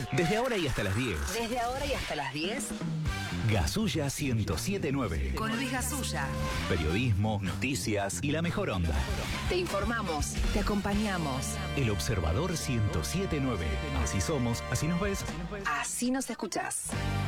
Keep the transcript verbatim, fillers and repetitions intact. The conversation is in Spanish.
Desde ahora y hasta las diez. Desde ahora y hasta las diez. Gasulla ciento siete punto nueve. Con Luis Gasulla. Periodismo, noticias y la mejor onda. Te informamos, te acompañamos. El Observador ciento siete punto nueve. Así somos, así nos ves. Así nos escuchás.